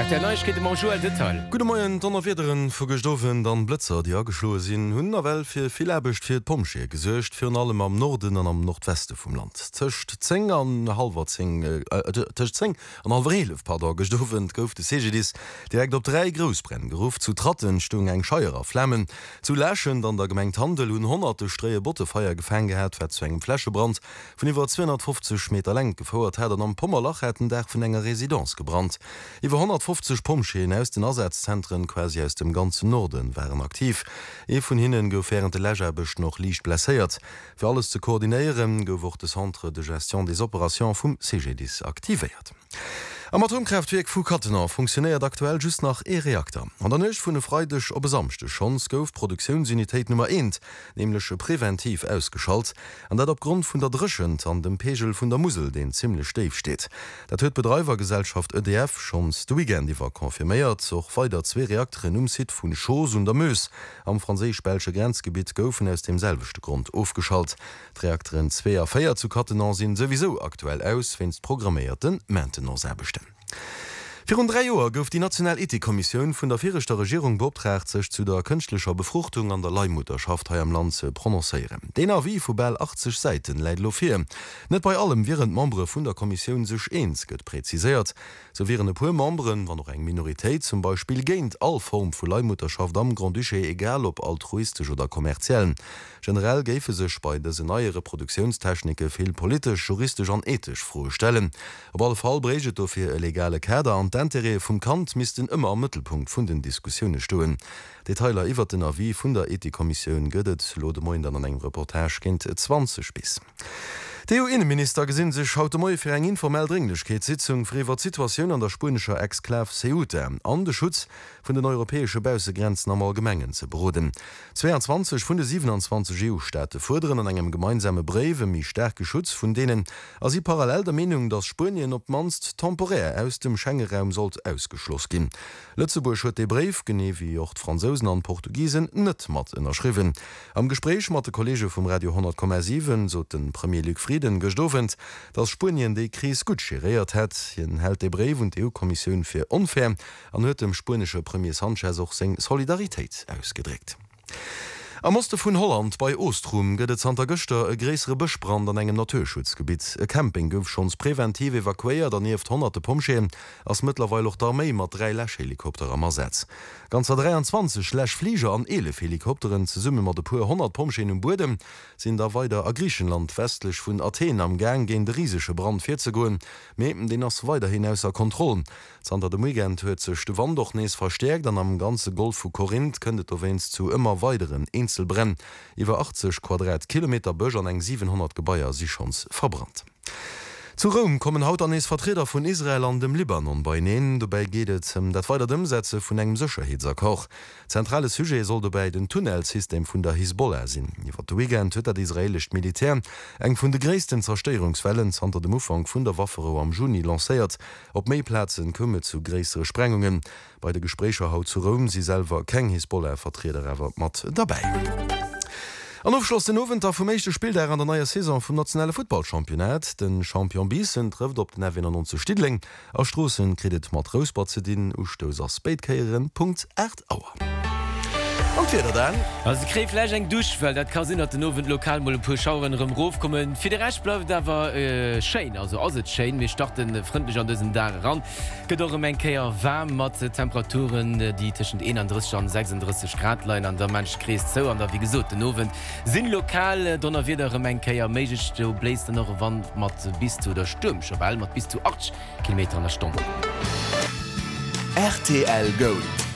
der Neuigkeit im Joel Detail. Gute Morgen, Donnerwiederen für Gestoffen, dann Blitzer, die angeschlagen sind. Hunderwelt für viel Erbecht für Pomsche gesucht, für allem am Norden und am Nordwesten vom Land. Zwischen 10 und halber 10, zwischen 10 und halber 11, gestoffen, gouf die CGDs direkt auf 3 Großbrennen gerufen. Zu Tratten stung eng Scheuerer Flammen. Zu Läschen, dann der Gemeinde Handel und hunderte Strehe Bottefeuer gefangen gehabt, wird zu einem Fläschebrand von über 250 Meter lang gefeuert hat und am Pommerlach hätten der von einer Residenz gebrannt. Über 150 Pumpscheen aus den Ersatzzentren quasi aus dem ganzen Norden waren aktiv. Von hinnen gouf während der Lägerbech noch leicht blessiert. Für alles zu koordinieren gouf das Centre de Gestion des Operations vom CGDs aktiviert. Am Atomkraftwerk vu Kattener funktioniert aktuell just nach E-Reaktor. An der Nächt vun de Freitag op besamste Chance gouf Produktionsunitéit Nummer 1, nämlich präventiv ausgeschalt, an dat aufgrund vun der Drschend an dem Pegel vun der Musel, den ziemlich steif steht. Dat huet Betreibergesellschaft EDF schon weekend iwwer konfirméiert, zoch weiter 2 Reaktoren umsit vun Schoos und der Mös am franzisch-belsche Grenzgebiet goufen aus demselbechte Grund aufgeschalt. Die Reaktoren 2 a 4 zu Kattener sind sowieso aktuell aus, wenns programmierten Maintenance erbestellen. Für 3 Jahre gouf die Nationalethikkommission vun der vierter Regierung beoptragt, sich zu der künstlicher Befruchtung an der Leihmutterschaft hier am Land zu prononcieren. Den wie vu bald 80 Seiten leiit lo fir. Net bei allem wären Membre vun der Kommission sech eens gëtt präzisiert. So wären e puer Membren, wann noch eng Minorität zum Beispiel géint all Form vu Leihmutterschaft am Grand Duché egal ob altruistisch oder kommerziellen. Generell géfe sech bei dese neue Reproduktionstechnike viel politisch, juristisch an ethisch vorstellen. Op alle Fall breget dofir e legale Käder an d'Interesse vum Kant missten immer am Mittelpunkt vun den Diskussionen stoen. Detailer iwwer den Avis vun der Ethikkommission gëdet lode moin an eng Reportage kind 20 bis. Der EU-Innenminister gesinn sech haut moi fir eng informell Dringlichkeitssitzung friwer Situation an der spanischer Exklave Ceuta an den Schutz vun den europäische Bausegrenzen am Allgemengen ze broden. 22 vun de 27 EU-Städte forderen an engem gemeinsame Breve mi stärke Schutz vun denen as sie parallel der Meinung, dass Spanien op manst temporär aus dem Schengen-Raum sollt ausgeschloss gin. Lützeburg huet de Brief gene wie auch Franzosen an Portugiesen net mat ënnerschriwen. Am Gespräch mat de Kollege vom Radio 10,7 so den Premier Luc Frieden gestoffen, dass Spanien die Krise gut geriert hat. Hier hält der Brief und die EU-Kommission für unfair und hat dem spanischen Premier Sanchez auch seine Solidarität ausgedrückt. Am Oste vun Holland bei Ostrum gëtt Santa Göster e gräsere Bëchbrand an engem Naturschutzgebiet. E Camping gouf schons präventiv evakuiert an nieft hunderte Pomscheen, ass mittlerweile auch d'Armee mat 3 Lächhelikopter am Ersatz. Ganzer 23 Lächflieger an 11 Helikopteren ze summe mat de puer 100 Pomscheen um Bodem sind da weiter a Griechenland westlich vun Athen am Gang gen de riesesche Brand 40 goen, meten den ass weiter ausser Kontrollen. Santa de Weekend huet sech de Wand doch nees verstärkt, an am ganze Golf vu Korinth kënnet erwähns zu immer weiteren Inselbrenn. Iwer 80 Quadratkilometer Böger an eng 700 Gebäier sich schons verbrannt. Zu Rom kommen haut an Vertreter von Israel an dem Libanon bei ihnen. Dabei geht es dat weiter Umsätze von engem Sicherheitserkoch. Zentrales Sujet soll dabei den Tunnelsystem von der Hisbollah sein. Iwer de Weekend huet das israelisch Militär eng von de größten Zerstörungswellen unter dem Umfang von der Waffero am Juni lanciert. Op Meiplätzen komme zu größere Sprengungen. Bei der Gespräche haut zu Rom sie selber kein Hisbollah-Vertreter ever mat dabei. An aufschloss den Noventer vum mechte Spiel der an der neue Saison vum nationale Footballchampionat. Den Champion Bissen trifft op den Nevin zu Stidling. Aus Strossen kredit mat Rosbatzedin ustoser Spadekeieren.8 Und wieder dann? Also ich kriege vielleicht ein Dusch, weil das kann sein, dass der neuen Lokal mal ein paar Schauern rumkommen. Für den Rest bleibt aber schön, also schön. Wir starten freundlich an diesen Tag ran. Geht auch ein Kehr warm mit Temperaturen, die zwischen 31 und 36 Grad liegen. Und der Mensch kriegt so, und wie gesagt, der neuen sind lokal, dann wieder ein Kehr mäßig, du bläst noch eine Wand mit bis zu der Sturmschwelle, mit bis zu 8 km/h. RTL Gold.